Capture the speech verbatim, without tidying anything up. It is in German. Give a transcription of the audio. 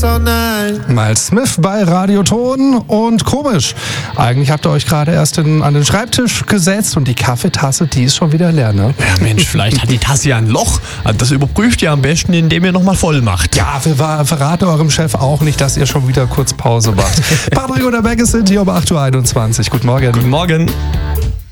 all night. Miles Smith bei Radioton und komisch. Eigentlich habt ihr euch gerade erst in, an den Schreibtisch gesetzt und die Kaffeetasse, die ist schon wieder leer, ne? Ja Mensch, vielleicht hat die Tasse ja ein Loch. Das überprüft ihr am besten, indem ihr nochmal voll macht. Ja, wir ver- verraten eurem Chef auch nicht, dass ihr schon wieder kurz Pause macht. Patrick und der Beck sind hier um acht Uhr einundzwanzig. Guten Morgen. Guten Morgen.